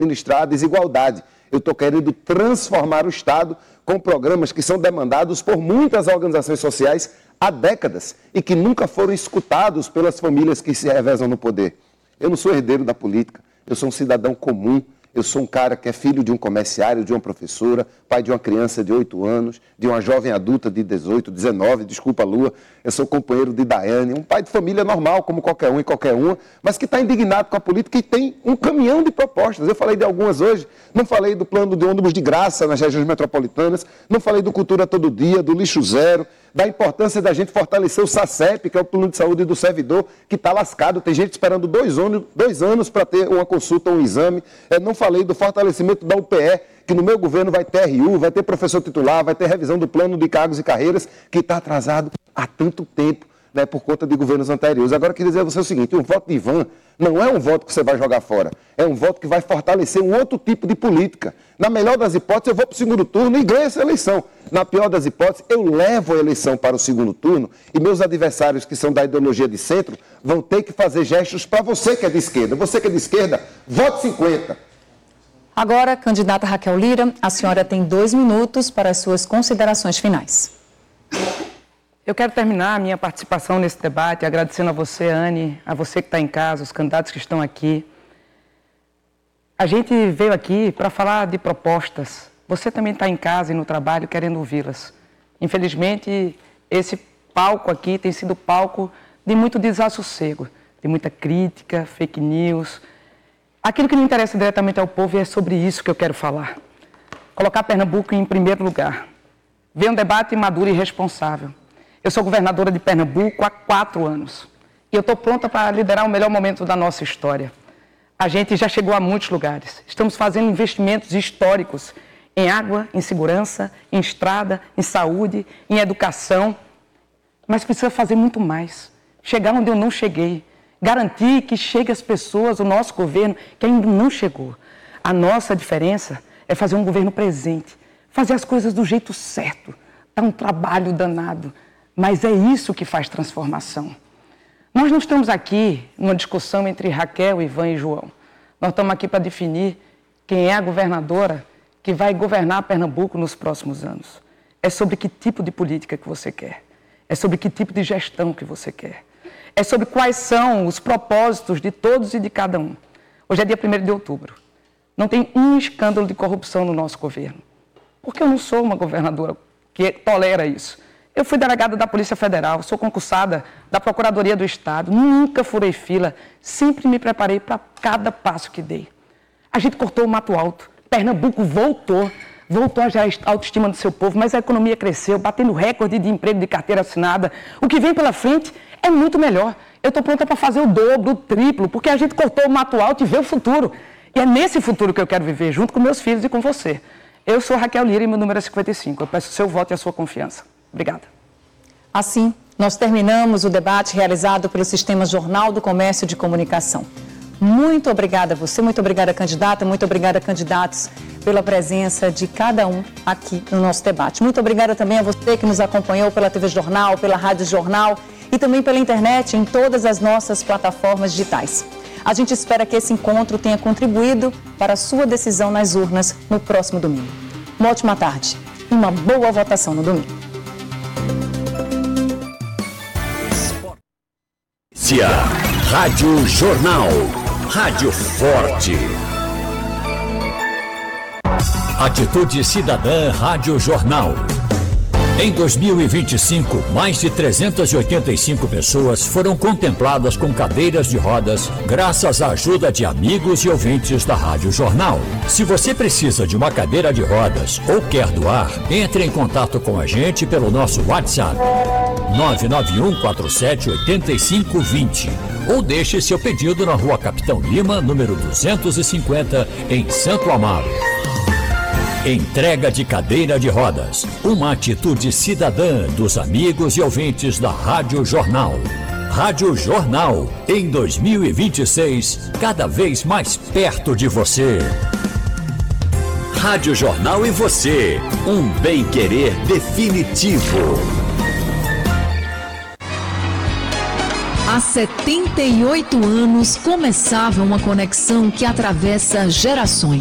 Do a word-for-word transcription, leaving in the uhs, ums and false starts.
administrar a desigualdade. Eu estou querendo transformar o Estado com programas que são demandados por muitas organizações sociais há décadas e que nunca foram escutados pelas famílias que se revezam no poder. Eu não sou herdeiro da política, eu sou um cidadão comum. Eu sou um cara que é filho de um comerciário, de uma professora, pai de uma criança de oito anos, de uma jovem adulta de dezoito, dezenove, desculpa, Lua. Eu sou companheiro de Daiane, um pai de família normal, como qualquer um e qualquer uma, mas que está indignado com a política e tem um caminhão de propostas. Eu falei de algumas hoje, não falei do plano de ônibus de graça nas regiões metropolitanas, não falei do Cultura Todo Dia, do Lixo Zero, da importância da gente fortalecer o SACEP, que é o plano de saúde do servidor, que está lascado. Tem gente esperando dois anos, dois anos para ter uma consulta ou um exame. Eu não falei do fortalecimento da U P E, que no meu governo vai ter R U, vai ter professor titular, vai ter revisão do plano de cargos e carreiras, que está atrasado há tanto tempo, né, por conta de governos anteriores. Agora, eu queria dizer a você o seguinte, um voto de Ivan não é um voto que você vai jogar fora, é um voto que vai fortalecer um outro tipo de política. Na melhor das hipóteses, eu vou para o segundo turno e ganho essa eleição. Na pior das hipóteses, eu levo a eleição para o segundo turno e meus adversários, que são da ideologia de centro, vão ter que fazer gestos para você que é de esquerda. Você que é de esquerda, vote cinquenta. Agora, candidata Raquel Lira, a senhora tem dois minutos para as suas considerações finais. Eu quero terminar a minha participação nesse debate agradecendo a você, Anne, a você que está em casa, os candidatos que estão aqui. A gente veio aqui para falar de propostas. Você também está em casa e no trabalho querendo ouvi-las. Infelizmente, esse palco aqui tem sido palco de muito desassossego, de muita crítica, fake news. Aquilo que não interessa diretamente ao povo, e é sobre isso que eu quero falar. Colocar Pernambuco em primeiro lugar. Ver um debate maduro e responsável. Eu sou governadora de Pernambuco há quatro anos. E eu estou pronta para liderar o melhor momento da nossa história. A gente já chegou a muitos lugares. Estamos fazendo investimentos históricos em água, em segurança, em estrada, em saúde, em educação. Mas precisa fazer muito mais. Chegar onde eu não cheguei. Garantir que chegue às pessoas o nosso governo que ainda não chegou. A nossa diferença é fazer um governo presente. Fazer as coisas do jeito certo. Dá um trabalho danado. Mas é isso que faz transformação. Nós não estamos aqui numa discussão entre Raquel, Ivan e João. Nós estamos aqui para definir quem é a governadora que vai governar Pernambuco nos próximos anos. É sobre que tipo de política que você quer. É sobre que tipo de gestão que você quer. É sobre quais são os propósitos de todos e de cada um. Hoje é dia primeiro de outubro. Não tem um escândalo de corrupção no nosso governo. Porque eu não sou uma governadora que tolera isso. Eu fui delegada da Polícia Federal, sou concursada da Procuradoria do Estado, nunca furei fila, sempre me preparei para cada passo que dei. A gente cortou o mato alto, Pernambuco voltou, voltou a gerar autoestima do seu povo, mas a economia cresceu, batendo recorde de emprego de carteira assinada. O que vem pela frente é muito melhor. Eu estou pronta para fazer o dobro, o triplo, porque a gente cortou o mato alto e vê o futuro. E é nesse futuro que eu quero viver, junto com meus filhos e com você. Eu sou Raquel Lira e meu número é cinquenta e cinco. Eu peço o seu voto e a sua confiança. Obrigada. Assim, nós terminamos o debate realizado pelo Sistema Jornal do Comércio de Comunicação. Muito obrigada a você, muito obrigada, candidata, muito obrigada, candidatos, pela presença de cada um aqui no nosso debate. Muito obrigada também a você que nos acompanhou pela T V Jornal, pela Rádio Jornal e também pela internet em todas as nossas plataformas digitais. A gente espera que esse encontro tenha contribuído para a sua decisão nas urnas no próximo domingo. Uma ótima tarde e uma boa votação no domingo. Rádio Jornal. Rádio Forte. Atitude Cidadã Rádio Jornal. Em dois mil e vinte e cinco, mais de trezentas e oitenta e cinco pessoas foram contempladas com cadeiras de rodas graças à ajuda de amigos e ouvintes da Rádio Jornal. Se você precisa de uma cadeira de rodas ou quer doar, entre em contato com a gente pelo nosso WhatsApp nove nove um quatro sete oito cinco dois zero ou deixe seu pedido na Rua Capitão Lima, número duzentos e cinquenta, em Santo Amaro. Entrega de cadeira de rodas, uma atitude cidadã dos amigos e ouvintes da Rádio Jornal. Rádio Jornal, em dois mil e vinte e seis, cada vez mais perto de você. Rádio Jornal e você, um bem-querer definitivo. Há setenta e oito anos começava uma conexão que atravessa gerações.